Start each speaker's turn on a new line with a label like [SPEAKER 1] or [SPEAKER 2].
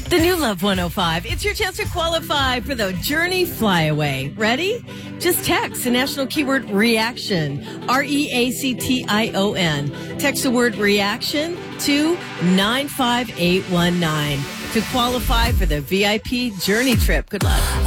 [SPEAKER 1] The new Love 105. It's your chance to qualify for the Journey Flyaway. Ready? Just text the national keyword reaction. REACTION. Text the word reaction to 95819 to qualify for the VIP Journey trip. Good luck.